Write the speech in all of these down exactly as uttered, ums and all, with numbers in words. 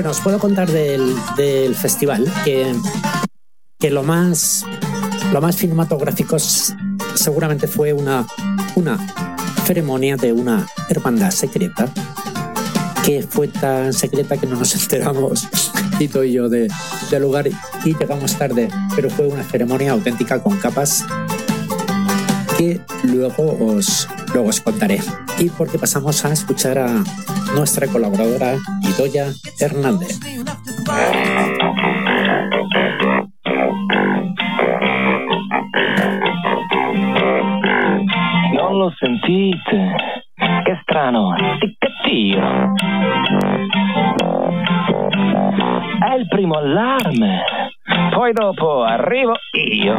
Bueno, os puedo contar del, del festival que, que lo más lo más cinematográfico seguramente fue una, una ceremonia de una hermandad secreta, que fue tan secreta que no nos enteramos, Tito y yo, de, del lugar, y llegamos tarde, pero fue una ceremonia auténtica con capas que luego os, luego os contaré. Y porque pasamos a escuchar a nuestra colaboradora Idoia Hernández. Non lo sentite? Che strano, ticchettio. È il primo allarme. Poi dopo arrivo io.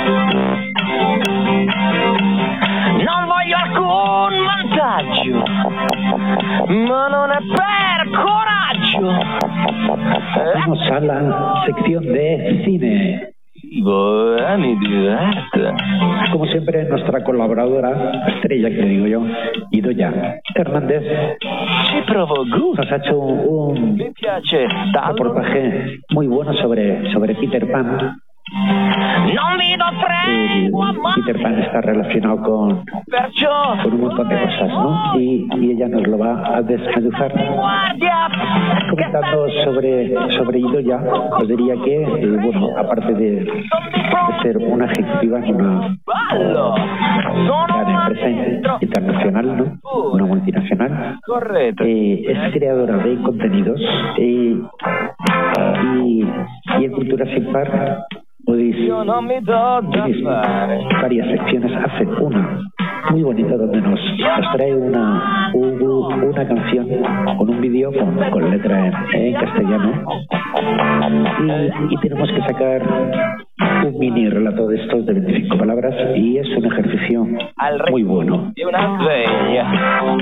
Non voglio alcun vantaggio, ma non è per coraggio. Vamos a la sección de cine. Eh, mi diverte. Como siempre, nuestra colaboradora estrella, que digo yo, Idoia Hernández, Ci provo gusto. nos ha hecho un, Mi piace un stallo. reportaje muy bueno sobre, sobre Peter Pan. Non vi do El tregua mai. Peter Pan está relacionado con, Perciò con un montón de cosas, ¿no? Y, y ella nos lo va a desmenuzar. guardia. Comentando sobre, sobre Idoia, os diría que, eh, bueno, aparte de, de ser una ejecutiva en una Ballo. Sono gran empresa dentro. internacional, ¿no? Una multinacional, Corretto. eh, es creadora de contenidos eh, y, y en Cultura Sin Par podéis, Io non mi do da tenéis fare. varias secciones. Hace una muy bonita donde nos, nos trae una, un- una canción con un vídeo con, con letra en, en castellano, y, y tenemos que sacar un mini relato de estos de veinticinco palabras, y es un ejercicio muy bueno. Di una sveglia.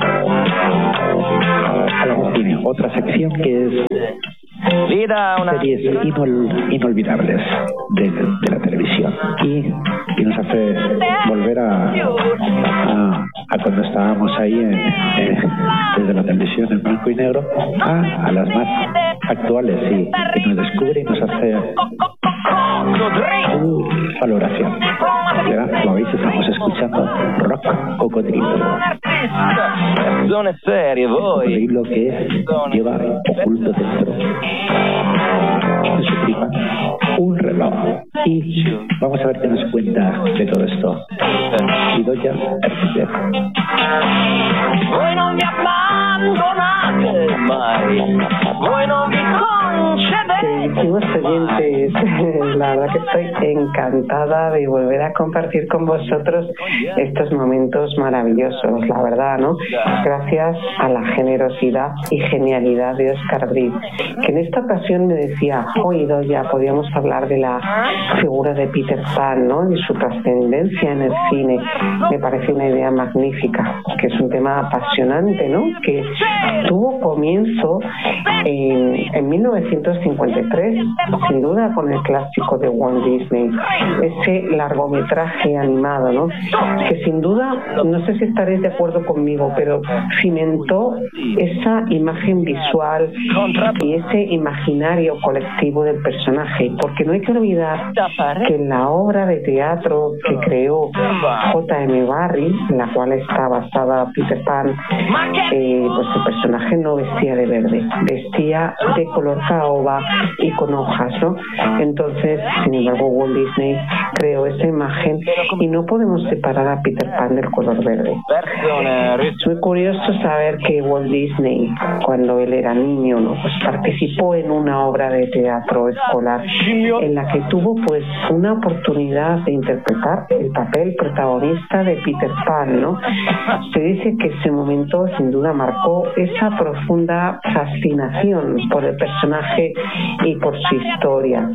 Luego tiene otra sección que es Vi da una series inol- inolvidables de, de la televisión, y, y nos hace volver a, a, a cuando estábamos ahí en, en- desde la televisión en blanco y negro a, a las más actuales, y, y nos descubre y nos hace coccodrillo. su valoración. Ya lo veis, estamos escuchando Rock Cocodrilo, Artista. Persone serie, voi. cocodrilo que lleva oculto dentro en su tripa un reloj. Y vamos a ver qué nos cuenta de todo esto Idoia Hernández. Voi non vi abbandonate mai. Voi non vi concedete. Queridísimos oyentes, la verdad que estoy encantada de volver a compartir con vosotros estos momentos maravillosos, la verdad, ¿no? Gracias a la generosidad y genialidad de Oscar Briz, que en esta ocasión me decía, oído ya, podíamos hablar de la figura de Peter Pan, ¿no? Y su trascendencia en el cine. Me parece una idea magnífica, que es un tema apasionante, ¿no? Que tuvo comienzo en, en mil novecientos cincuenta y tres, sin duda con el clásico de Walt Disney, ese largometraje animado, ¿no? Que sin duda, no sé si estaréis de acuerdo conmigo, pero cimentó esa imagen visual y ese imaginario colectivo del personaje, porque no hay que olvidar que en la obra de teatro que creó J M Barrie, en la cual está basada Peter Pan, eh, pues el personaje no vestía de verde, vestía de color caoba y con hojas, ¿no? Entonces, sin embargo, Walt Disney creó esa imagen y no podemos separar a Peter Pan del color verde. Es muy curioso saber que Walt Disney, cuando él era niño, ¿no? Pues participó en una obra de teatro escolar en la que tuvo pues una oportunidad de interpretar el papel protagonista de Peter Pan, ¿no? Se dice que ese momento sin duda marcó esa profunda fascinación por el personaje y por su historia.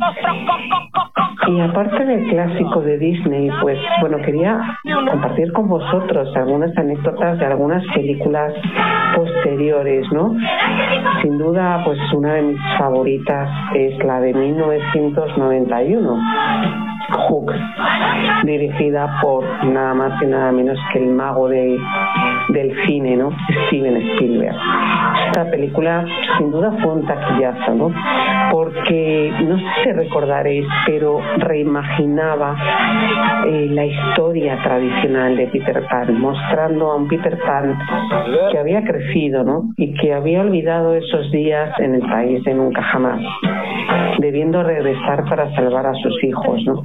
Y aparte del clásico de Disney, pues bueno, quería compartir con vosotros algunas anécdotas de algunas películas posteriores, ¿no? Sin duda, pues una de mis favoritas es la de mil novecientos noventa y uno, Hook, dirigida por nada más y nada menos que el mago de, del cine, ¿no? Steven Spielberg. esta película sin duda fue un taquillazo, ¿no? Porque, no sé si recordaréis, pero reimaginaba eh, la historia tradicional de Peter Pan, mostrando a un Peter Pan que había crecido, ¿no? Y que había olvidado esos días en el país de nunca jamás, debiendo regresar para salvar a sus hijos, ¿no?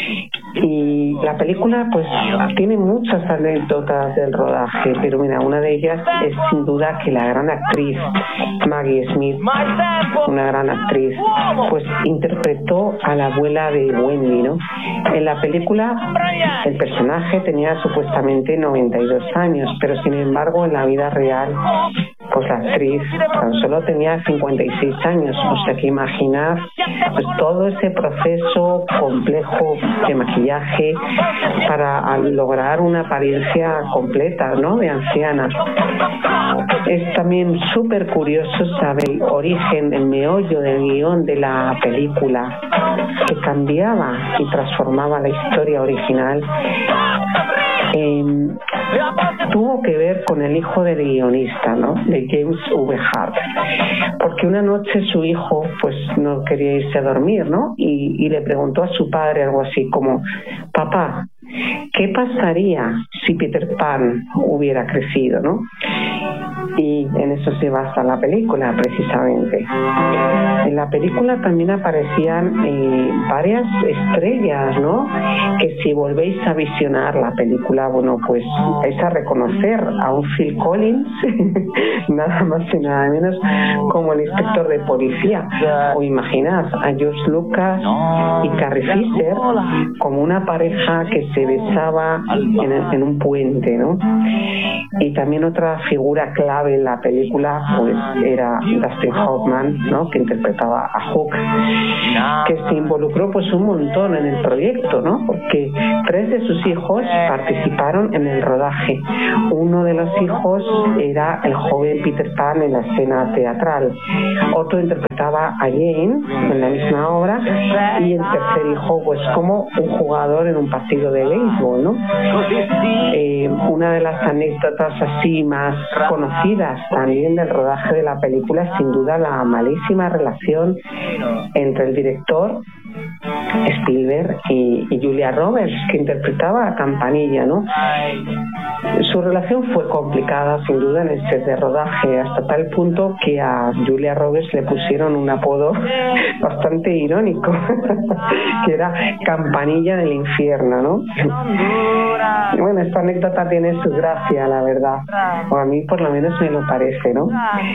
Y la película pues tiene muchas anécdotas del rodaje, pero mira, una de ellas es sin duda que la gran actriz Maggie Smith, una gran actriz, pues interpretó a la abuela de Wendy, ¿no? En la película el personaje tenía supuestamente noventa y dos años, pero sin embargo en la vida real pues la actriz tan solo tenía cincuenta y seis años, o sea que imaginad pues todo ese proceso complejo de maquillaje para lograr una apariencia completa, ¿no?, de anciana. Es también súper curioso saber el origen, el meollo del guión de la película, que cambiaba y transformaba la historia original. Eh, tuvo que ver con el hijo del guionista, ¿no?, de James V. Hart, porque una noche su hijo pues no quería irse a dormir, ¿no? Y, y le preguntó a su padre algo así como: papá, ¿qué pasaría si Peter Pan hubiera crecido, ¿no? Y en eso se basa la película, precisamente. En la película también aparecían eh, varias estrellas, ¿no?, que si volvéis a visionar la película, bueno, pues vais a reconocer a un Phil Collins, nada más y nada menos, como el inspector de policía. O imaginad a George Lucas y Carrie Fisher como una pareja que se besaba en, en un puente, ¿no? Y también otra figura clave en la película pues era Dustin Hoffman, ¿no?, que interpretaba a Hook, que se involucró pues un montón en el proyecto, ¿no?, porque tres de sus hijos participaron en el rodaje. Uno de los hijos era el joven Peter Pan en la escena teatral, otro interpretaba a Jane en la misma obra, y el tercer hijo pues como un jugador en un partido de béisbol, ¿no? Eh, una de las anécdotas así más conocidas también del rodaje de la película es sin duda la malísima relación entre el director Spielberg y, y Julia Roberts, que interpretaba a Campanilla, ¿no? Su relación fue complicada sin duda en el set de rodaje, hasta tal punto que a Julia Roberts le pusieron un apodo bastante irónico que era Campanilla del infierno, ¿no? Y bueno, esta anécdota tiene su gracia, la verdad, o a mí por lo menos me lo parece, ¿no?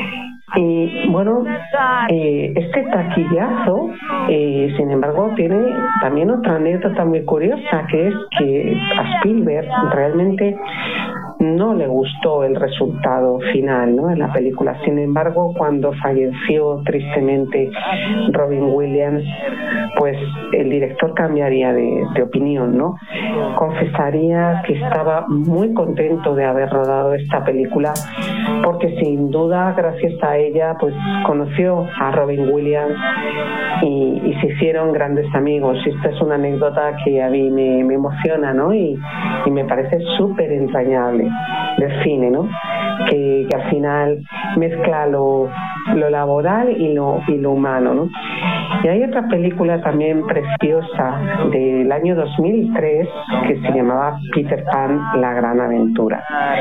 Y bueno, eh, este taquillazo, eh, sin embargo, tiene también otra anécdota muy curiosa, que es que a Spielberg realmente no le gustó el resultado final, ¿no?, en la película. Sin embargo, cuando falleció tristemente Robin Williams, pues el director cambiaría de, de opinión, ¿no? Confesaría que estaba muy contento de haber rodado esta película, porque sin duda, gracias a ella, pues conoció a Robin Williams y, y se hicieron grandes amigos. Y esta es una anécdota que a mí me, me emociona, ¿no?, y, y me parece súper entrañable del cine, ¿no?, que, que al final mezcla lo, lo laboral y lo, y lo humano, ¿no? Y hay otra película también preciosa del año dos mil tres que se llamaba Peter Pan, la gran aventura.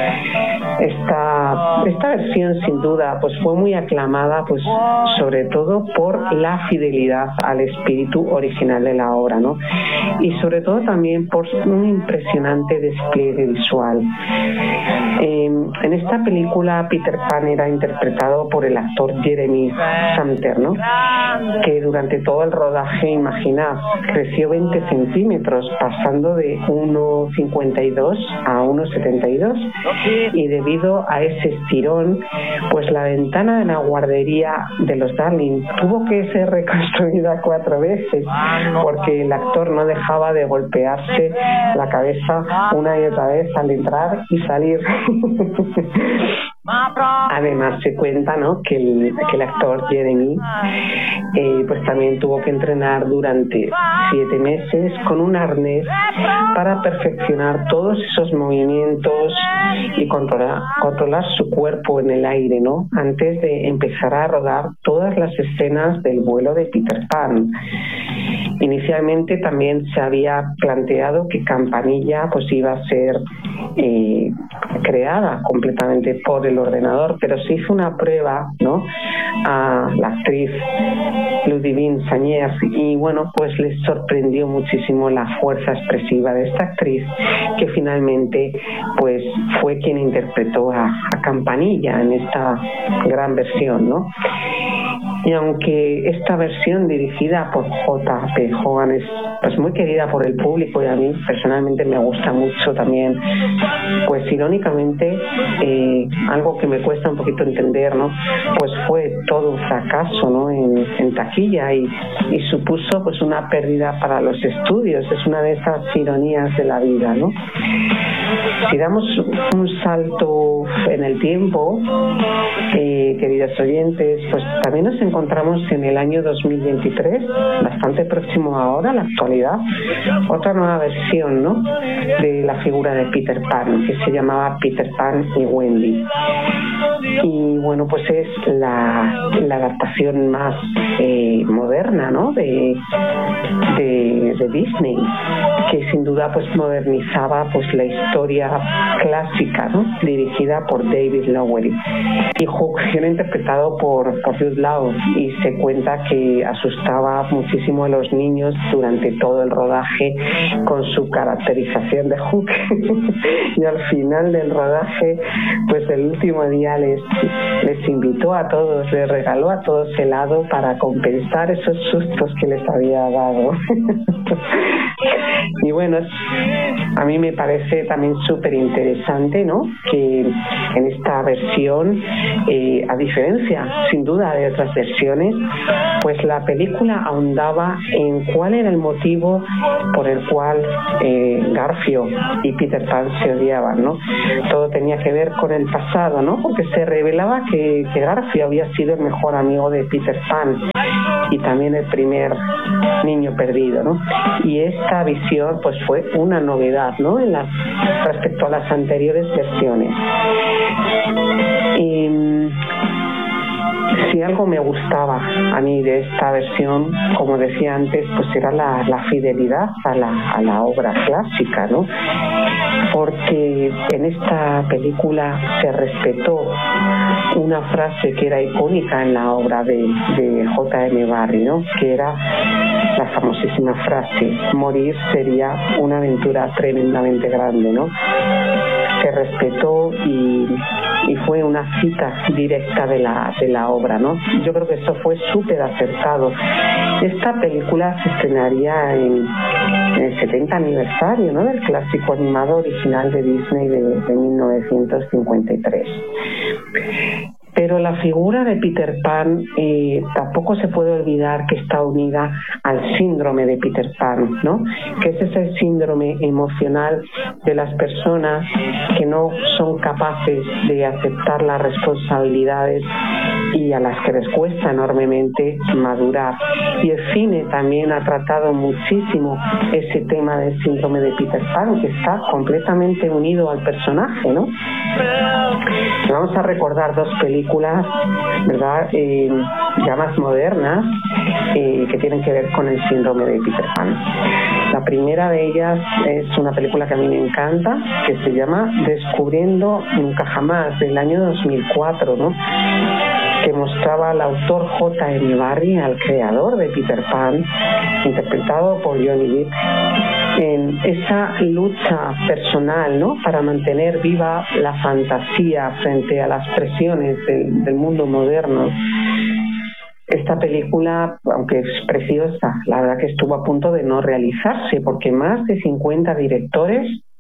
Esta, esta versión sin duda pues fue muy aclamada, pues sobre todo por la fidelidad al espíritu original de la obra, ¿no?, y sobre todo también por un impresionante despliegue visual. Eh, en esta película Peter Pan era interpretado por el actor Jeremy Samter, ¿no?, que durante todo el rodaje, imaginad, creció veinte centímetros, pasando de uno cincuenta y dos a uno setenta y dos, y debido a ese estirón, pues la ventana de la guardería de los Darling tuvo que ser reconstruida cuatro veces, porque el actor no dejaba de golpearse la cabeza una y otra vez al entrar y salir. Además se cuenta, ¿no?, que el, que el actor Jeremy eh, pues también tuvo que entrenar durante siete meses con un arnés para perfeccionar todos esos movimientos y controlar, controlar su cuerpo en el aire, ¿no?, antes de empezar a rodar todas las escenas del vuelo de Peter Pan. Inicialmente también se había planteado que Campanilla pues iba a ser eh, creada completamente por el ordenador, pero se hizo una prueba, ¿no?, a la actriz Ludivine Sagnières y bueno, pues les sorprendió muchísimo la fuerza expresiva de esta actriz, que finalmente pues fue quien interpretó a, a Campanilla en esta gran versión, ¿no? Y aunque esta versión dirigida por J P Hogan es pues muy querida por el público y a mí personalmente me gusta mucho también, pues irónicamente eh, algo que me cuesta un poquito entender, ¿no?, pues fue todo un fracaso, ¿no?, en, en taquilla y, y supuso pues una pérdida para los estudios. Es una de esas ironías de la vida, ¿no? Si damos un salto en el tiempo, eh, queridos oyentes, pues también nos encontramos en el año dos mil veintitrés, bastante próximo ahora, a la actualidad, otra nueva versión, ¿no?, de la figura de Peter Pan, que se llamaba Peter Pan y Wendy. Y bueno, pues es la, la adaptación más eh, moderna, ¿no?, de, de, de Disney, que sin duda pues modernizaba pues la historia clásica, ¿no?, dirigida por David Lowery. Y Hook era interpretado por, por Jude Law y se cuenta que asustaba muchísimo a los niños durante todo el rodaje con su caracterización de Hook. Y al final del rodaje, pues el último día les, les invitó a todos, les regaló a todos helado para compensar esos sustos que les había dado. Y bueno, a mí me parece también súper interesante, ¿no?, que en esta versión, eh, a diferencia sin duda de otras versiones, pues la película ahondaba en cuál era el motivo por el cual eh, Garfio y Peter Pan se odiaban, ¿no? Todo tenía que ver con el pasado, ¿no?, porque se revelaba que, que Garfio había sido el mejor amigo de Peter Pan y también el primer niño perdido, ¿no? Y esta visión pues fue una novedad, ¿no?, en las, respecto a las anteriores versiones. Y si algo me gustaba a mí de esta versión, como decía antes, pues era la, la fidelidad a la, a la obra clásica, ¿no? Porque en esta película se respetó una frase que era icónica en la obra de, de J M Barrie, ¿no?, que era la famosísima frase: morir sería una aventura tremendamente grande, ¿no? Se respetó y, y fue una cita directa de la, de la obra, ¿no? Yo creo que eso fue súper acertado. Esta película se estrenaría en, en el setenta aniversario, ¿no?, del clásico animado original de Disney de, de mil novecientos cincuenta y tres. Pero la figura de Peter Pan eh, tampoco se puede olvidar que está unida al síndrome de Peter Pan, ¿no?, que es ese síndrome emocional de las personas que no son capaces de aceptar las responsabilidades y a las que les cuesta enormemente madurar. Y el cine también ha tratado muchísimo ese tema del síndrome de Peter Pan, que está completamente unido al personaje, ¿no? Vamos a recordar dos películas, ¿verdad?, eh, ya más modernas, eh, que tienen que ver con el síndrome de Peter Pan. La primera de ellas es una película que a mí me encanta, que se llama Descubriendo Nunca Jamás, del año dos mil cuatro, ¿no?, que mostraba al autor J M Barrie, al creador de Peter Pan, interpretado por Johnny Depp, en esa lucha personal, ¿no?, para mantener viva la fantasía frente a las presiones del, del mundo moderno. Esta película, aunque es preciosa, la verdad que estuvo a punto de no realizarse, porque más de cincuenta directores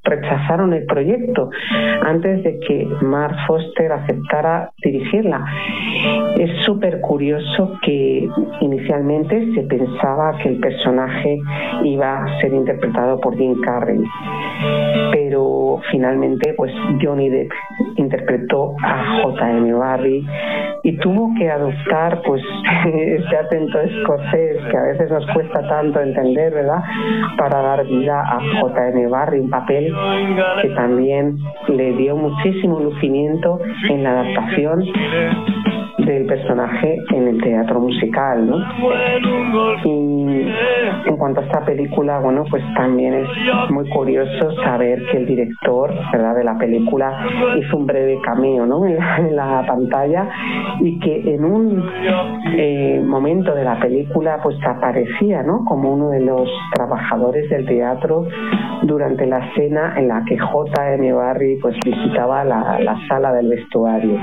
rechazaron el proyecto antes de que Mark Foster aceptara dirigirla. Es súper curioso que inicialmente se pensaba que el personaje iba a ser interpretado por Jim Carrey, pero finalmente pues Johnny Depp interpretó a J M Barrie y tuvo que adoptar pues ese acento escocés que a veces nos cuesta tanto entender, ¿verdad?, para dar vida a J M Barrie, un papel que también le dio muchísimo lucimiento en la adaptación del personaje en el teatro musical, ¿no? Y en cuanto a esta película, bueno, pues también es muy curioso saber que el director, ¿verdad?, de la película hizo un breve cameo, ¿no?, en la, en la pantalla, y que en un eh, momento de la película pues aparecía, ¿no?, como uno de los trabajadores del teatro durante la escena en la que J M Barrie pues visitaba la, la sala del vestuario.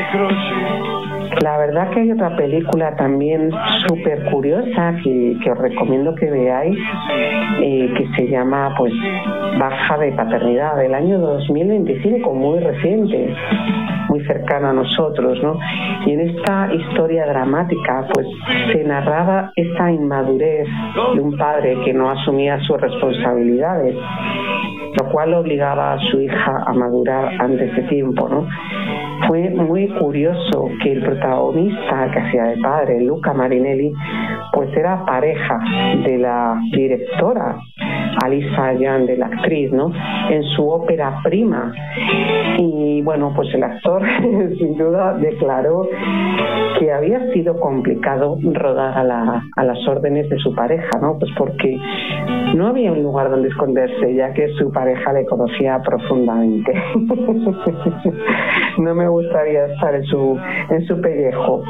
La verdad que hay otra película también súper curiosa que, que os recomiendo que veáis, eh, que se llama pues Baja de Paternidad, del año dos mil veinticinco, muy reciente, muy cercana a nosotros, ¿no? Y en esta historia dramática pues se narraba esa inmadurez de un padre que no asumía sus responsabilidades, lo cual obligaba a su hija a madurar antes de tiempo, ¿no? Fue muy curioso que el protagonista que hacía de padre, Luca Marinelli, pues era pareja de la directora Alisa Yan, de la actriz, ¿no?, en su ópera prima. Y bueno, pues el actor sin duda declaró que había sido complicado rodar a, la, a las órdenes de su pareja, ¿no? Pues porque no había un lugar donde esconderse, ya que su pareja le conocía profundamente. No me gustaría estar en su, en su pellejo.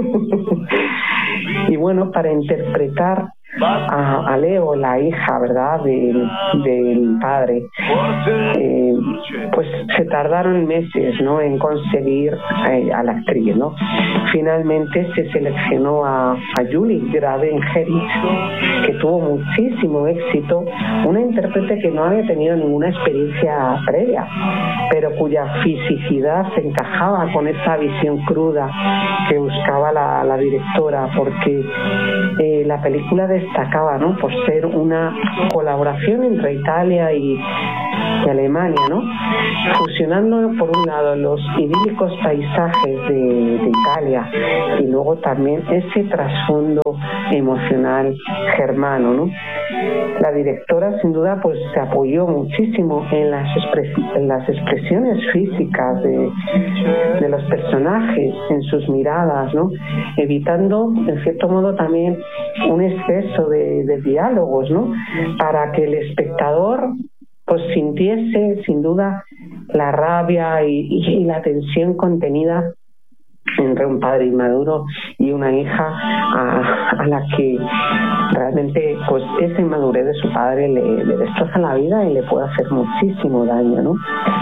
Y bueno, para interpretar a, a Leo, la hija, ¿verdad?, del, del padre, eh, pues se tardaron meses, ¿no?, en conseguir eh, a la actriz, ¿no? Finalmente se seleccionó a, a Julie Graven-Herich, que tuvo muchísimo éxito, una intérprete que no había tenido ninguna experiencia previa, pero cuya fisicidad se encajaba con esa visión cruda que buscaba la, la directora, porque eh, la película destacaba, ¿no?, por ser una colaboración entre Italia y, y Alemania, ¿no?, fusionando por un lado los idílicos paisajes de, de Italia y luego también ese trasfondo emocional germano, ¿no? La directora sin duda pues se apoyó muchísimo en las, expres- en las expresiones físicas de, de los personajes, en sus miradas, ¿no?, evitando en cierto modo también un exceso de, de diálogos, ¿no?, para que el espectador pues sintiese sin duda la rabia y, y la tensión contenida entre un padre inmaduro y una hija a, a la que realmente pues esa inmadurez de su padre le, le destroza la vida y le puede hacer muchísimo daño, ¿no?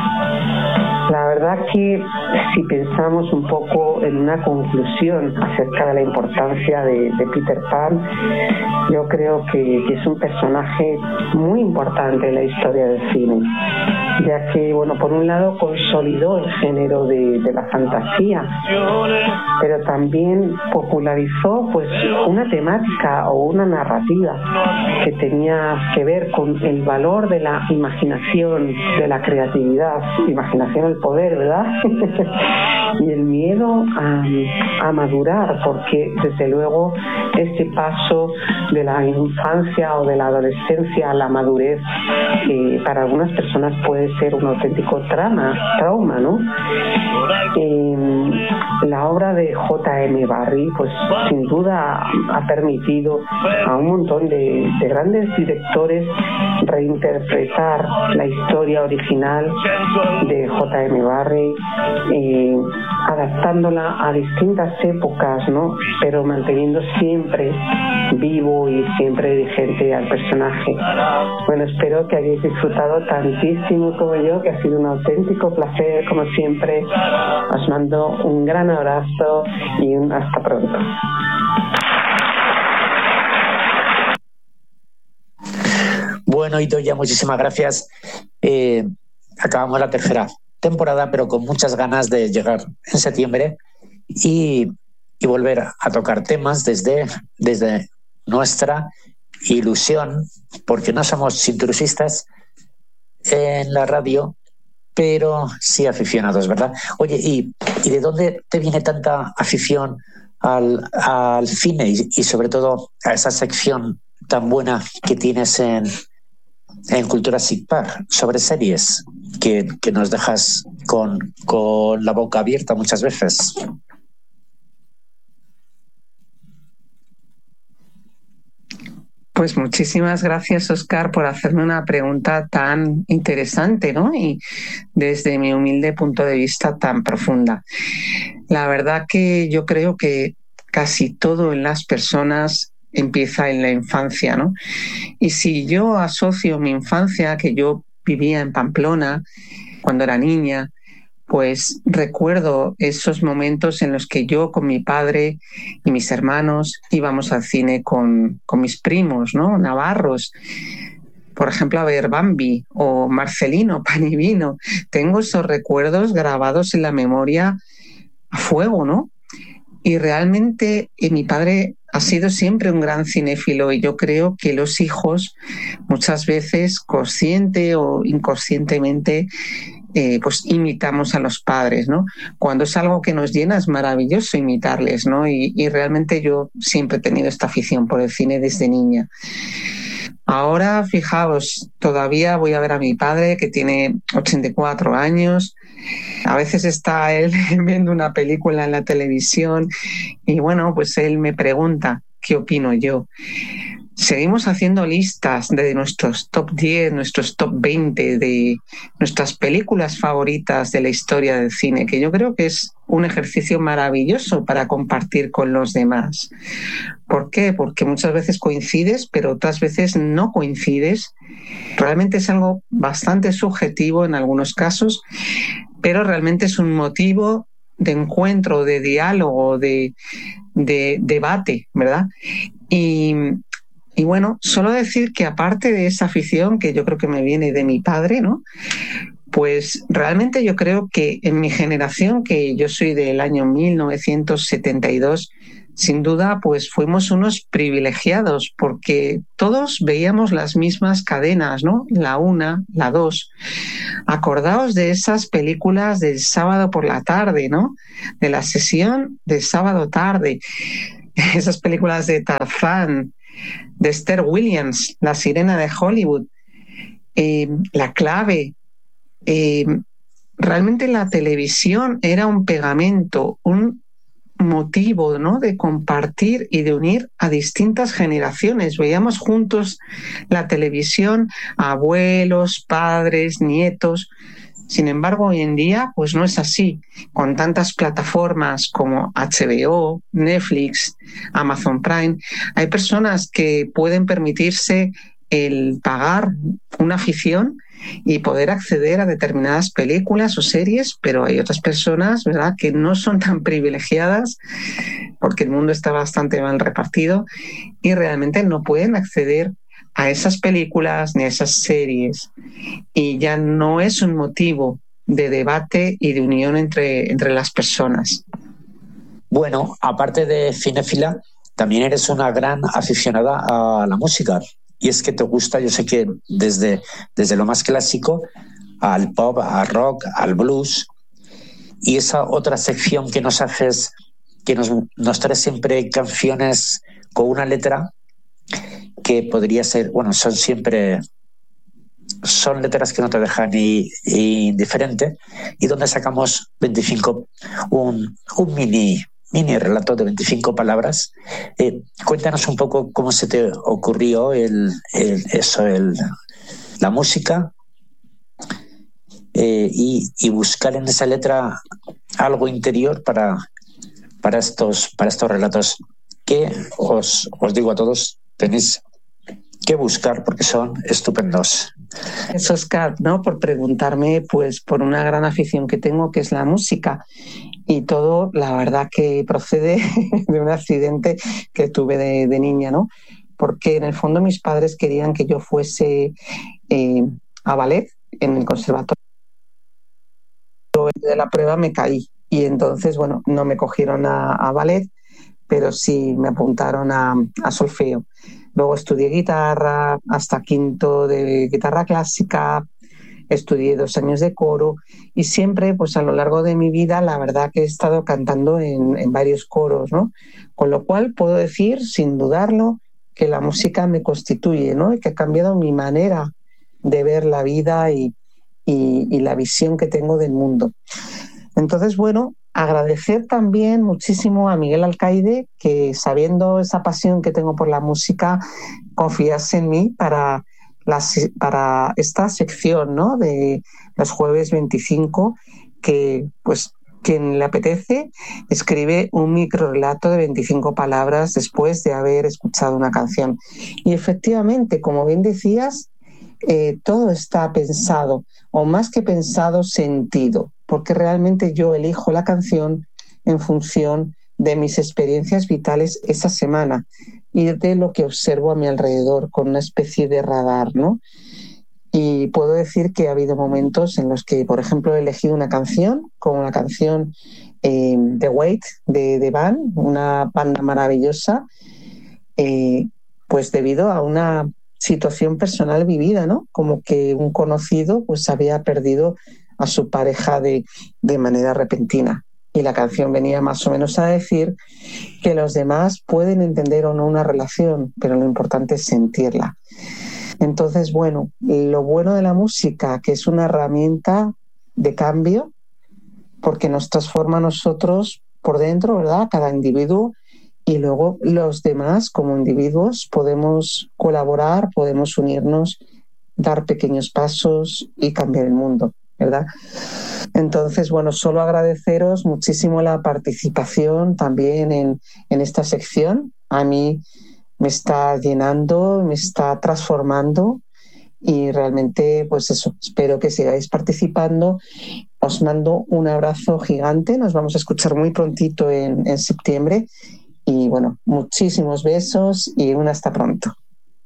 La verdad que si pensamos un poco en una conclusión acerca de la importancia de, de Peter Pan, yo creo que, que es un personaje muy importante en la historia del cine, ya que, bueno, por un lado consolidó el género de, de la fantasía, pero también popularizó pues una temática o una narrativa que tenía que ver con el valor de la imaginación, de la creatividad, imaginación el poder, ¿verdad? Y el miedo a, a madurar, porque desde luego este paso de la infancia o de la adolescencia a la madurez eh, para algunas personas puede ser un auténtico trauma, trauma, ¿no? Eh, la obra de J M Barrie pues sin duda ha permitido a un montón de, de grandes directores reinterpretar la historia original de J M Barrie, eh, adaptándola a distintas épocas, ¿no?, pero manteniendo siempre vivo y siempre vigente al personaje. Bueno, espero que hayáis disfrutado tantísimo como yo, que ha sido un auténtico placer, como siempre. Os mando un gran abrazo y un hasta pronto. Bueno, Idoia, muchísimas gracias. Eh, acabamos la tercera temporada, pero con muchas ganas de llegar en septiembre y, y volver a tocar temas desde, desde nuestra ilusión, porque no somos intrusistas en la radio, pero sí aficionados, ¿verdad? Oye, ¿y, y de dónde te viene tanta afición al, al cine y, y sobre todo a esa sección tan buena que tienes en, en Cultura Sigpar sobre series que, que nos dejas con, con la boca abierta muchas veces? Pues muchísimas gracias, Óscar, por hacerme una pregunta tan interesante, ¿no? Y desde mi humilde punto de vista tan profunda. La verdad que yo creo que casi todo en las personas empieza en la infancia, ¿no? Y si yo asocio mi infancia, que yo vivía en Pamplona cuando era niña, pues recuerdo esos momentos en los que yo con mi padre y mis hermanos íbamos al cine con, con mis primos, ¿no? Navarros, por ejemplo, a ver Bambi o Marcelino, Pan y Vino. Tengo esos recuerdos grabados en la memoria a fuego, ¿no? Y realmente eh, mi padre ha sido siempre un gran cinéfilo y yo creo que los hijos muchas veces, consciente o inconscientemente, Eh, pues imitamos a los padres, ¿no? Cuando es algo que nos llena es maravilloso imitarles, ¿no? Y, y realmente yo siempre he tenido esta afición por el cine desde niña. Ahora, fijaos, todavía voy a ver a mi padre que tiene ochenta y cuatro años. A veces está él viendo una película en la televisión y bueno, pues él me pregunta qué opino yo. Seguimos haciendo listas de nuestros top diez, nuestros top veinte, de nuestras películas favoritas de la historia del cine, que yo creo que es un ejercicio maravilloso para compartir con los demás. ¿Por qué? Porque muchas veces coincides, pero otras veces no coincides. Realmente es algo bastante subjetivo en algunos casos, pero realmente es un motivo de encuentro, de diálogo, de, de debate, ¿verdad? Y Y bueno, solo decir que aparte de esa afición, que yo creo que me viene de mi padre, ¿no? Pues realmente yo creo que en mi generación, que yo soy del año mil novecientos setenta y dos, sin duda, pues fuimos unos privilegiados, porque todos veíamos las mismas cadenas, ¿no? La una, la dos. Acordaos de esas películas del sábado por la tarde, ¿no? De la sesión del sábado tarde. Esas películas de Tarzán, de Esther Williams, La sirena de Hollywood, eh, La clave. Eh, realmente la televisión era un pegamento, un motivo, ¿no?, de compartir y de unir a distintas generaciones. Veíamos juntos la televisión, abuelos, padres, nietos. Sin embargo, hoy en día, pues no es así. Con tantas plataformas como H B O, Netflix, Amazon Prime, hay personas que pueden permitirse el pagar una afición y poder acceder a determinadas películas o series, pero hay otras personas, ¿verdad?, que no son tan privilegiadas porque el mundo está bastante mal repartido y realmente no pueden acceder a esas películas ni a esas series, y ya no es un motivo de debate y de unión entre, entre las personas. Bueno, aparte de cinéfila, también eres una gran aficionada a la música, y es que te gusta, yo sé que desde, desde lo más clásico al pop, al rock, al blues, y esa otra sección que nos haces, que nos, nos trae siempre canciones con una letra que podría ser, bueno, son siempre, son letras que no te dejan ni, ni indiferente, y donde sacamos veinticinco, un, un mini, mini relato de veinticinco palabras. Eh, cuéntanos un poco cómo se te ocurrió el, el, eso, el, la música eh, y, y buscar en esa letra algo interior para, para, estos, para estos relatos que os, os digo a todos, tenéis que buscar porque son estupendos. Eso, Oscar, ¿no?, por preguntarme, pues por una gran afición que tengo, que es la música, y todo, la verdad, que procede de un accidente que tuve de, de niña, ¿no? Porque en el fondo mis padres querían que yo fuese eh, a ballet en el conservatorio de la prueba me caí y entonces, bueno, no me cogieron a, a ballet, pero sí me apuntaron a, a solfeo. Luego estudié guitarra hasta quinto de guitarra clásica, estudié dos años de coro y siempre, pues a lo largo de mi vida, la verdad que he estado cantando en, en varios coros, ¿no? Con lo cual puedo decir, sin dudarlo, que la música me constituye, ¿no? Y que ha cambiado mi manera de ver la vida y, y, y la visión que tengo del mundo. Entonces, bueno, agradecer también muchísimo a Miguel Alcaide, que sabiendo esa pasión que tengo por la música, confiase en mí para, la, para esta sección, ¿no? De los jueves veinticinco, que pues quien le apetece escribe un microrelato de veinticinco palabras después de haber escuchado una canción. Y efectivamente, como bien decías, eh, todo está pensado, o más que pensado, sentido, porque realmente yo elijo la canción en función de mis experiencias vitales esa semana y de lo que observo a mi alrededor con una especie de radar, ¿no? Y puedo decir que ha habido momentos en los que, por ejemplo, he elegido una canción, como la canción eh, The Weight de The Band, una banda maravillosa, eh, pues debido a una situación personal vivida, ¿no? Como que un conocido pues había perdido a su pareja de, de manera repentina. Y la canción venía más o menos a decir que los demás pueden entender o no una relación, pero lo importante es sentirla. Entonces, bueno, lo bueno de la música, que es una herramienta de cambio, porque nos transforma a nosotros por dentro, ¿verdad? Cada individuo, y luego los demás, como individuos, podemos colaborar, podemos unirnos, dar pequeños pasos y cambiar el mundo, ¿verdad? Entonces, bueno, solo agradeceros muchísimo la participación también en, en esta sección. A mí me está llenando, me está transformando y realmente, pues eso, espero que sigáis participando. Os mando un abrazo gigante, nos vamos a escuchar muy prontito en, en septiembre y bueno, muchísimos besos y un hasta pronto.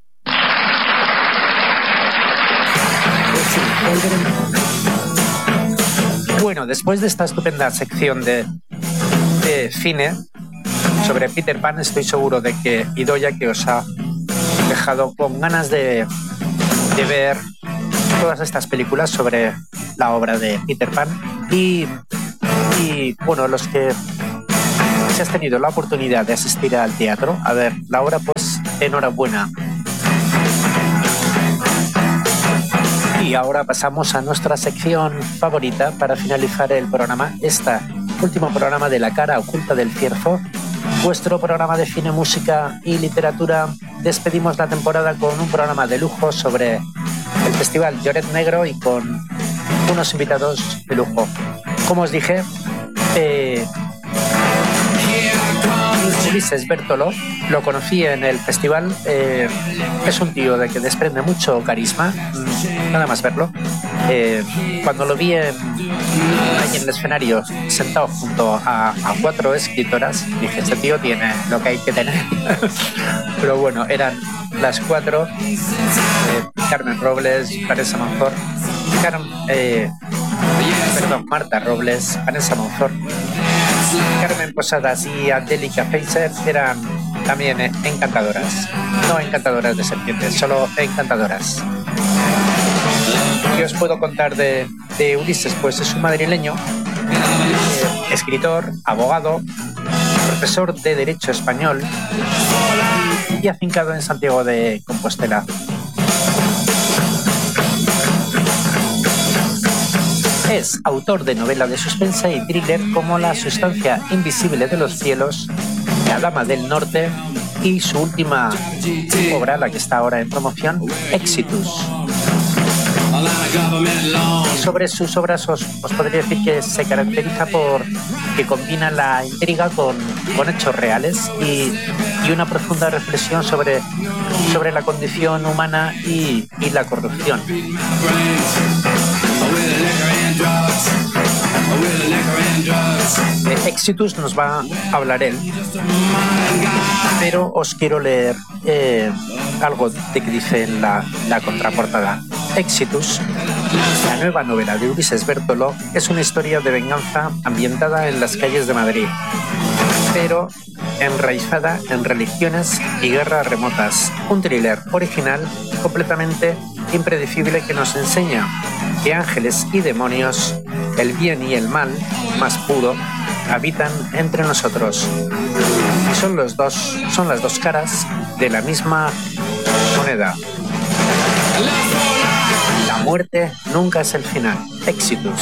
Bueno, después de esta estupenda sección de, de cine sobre Peter Pan, estoy seguro de que Idoia, que os ha dejado con ganas de, de ver todas estas películas sobre la obra de Peter Pan y, y bueno, los que si has tenido la oportunidad de asistir al teatro a ver la obra, pues enhorabuena. Y ahora pasamos a nuestra sección favorita para finalizar el programa, este último programa de La cara oculta del cierzo, vuestro programa de cine, música y literatura. Despedimos la temporada con un programa de lujo sobre el Festival Lloret Negro y con unos invitados de lujo. Como os dije, eh, Ulises Bertolo, lo conocí en el festival, eh, es un tío de que desprende mucho carisma, nada más verlo. Eh, cuando lo vi en, ahí en el escenario, sentado junto a, a cuatro escritoras, dije, este tío tiene lo que hay que tener. Pero bueno, eran las cuatro, eh, Carmen Robles, Vanessa Monfort, Carmen, eh, perdón, Marta Robles, Vanessa Monfort, Carmen Posadas y Angélica Feiser eran también encantadoras. No encantadoras de serpientes, solo encantadoras. ¿Qué os puedo contar de, de Ulises? Pues es un madrileño, eh, escritor, abogado, profesor de Derecho Español y, y afincado en Santiago de Compostela. Es autor de novela de suspense y thriller como La sustancia invisible de los cielos, La dama del norte y su última obra, la que está ahora en promoción, Exitus. Sobre sus obras os, os podría decir que se caracteriza por que combina la intriga con, con hechos reales y, y una profunda reflexión sobre, sobre la condición humana y, y la corrupción. De Exitus nos va a hablar él, pero os quiero leer eh, algo de que dice en la, la contraportada. Exitus La nueva novela de Ulises Bertoló es una historia de venganza ambientada en las calles de Madrid, pero enraizada en religiones y guerras remotas. Un thriller original y completamente impredecible que nos enseña que ángeles y demonios, el bien y el mal más puro, habitan entre nosotros. Y son los dos, son las dos caras de la misma moneda. La muerte nunca es el final. Éxitos.